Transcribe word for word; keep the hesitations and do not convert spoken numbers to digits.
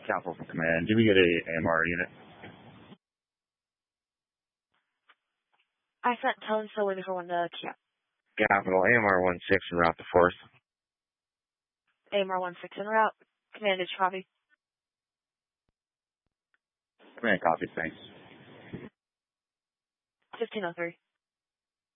Capital for command. Do we get a A M R unit? I sent tone still waiting for one to queue. Capital, A M R one six en route to fourth. A M R one six en route. Command, did you copy? Command, copy, thanks. fifteen oh three.